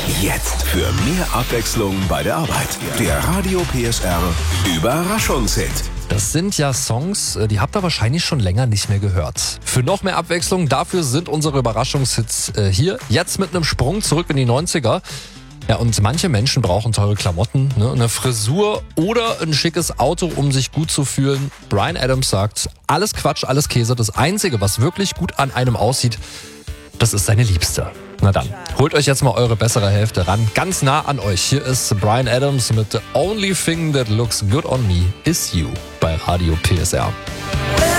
Jetzt für mehr Abwechslung bei der Arbeit. Der Radio PSR Überraschungshit. Das sind ja Songs, die habt ihr wahrscheinlich schon länger nicht mehr gehört. Für noch mehr Abwechslung, dafür sind unsere Überraschungshits hier. Jetzt mit einem Sprung zurück in die 90er. Ja, und manche Menschen brauchen teure Klamotten, eine Frisur oder ein schickes Auto, um sich gut zu fühlen. Bryan Adams sagt, alles Quatsch, alles Käse. Das Einzige, was wirklich gut an einem aussieht, das ist seine Liebste. Na dann, holt euch jetzt mal eure bessere Hälfte ran, ganz nah an euch. Hier ist Bryan Adams mit The Only Thing That Looks Good on Me Is You bei Radio PSR.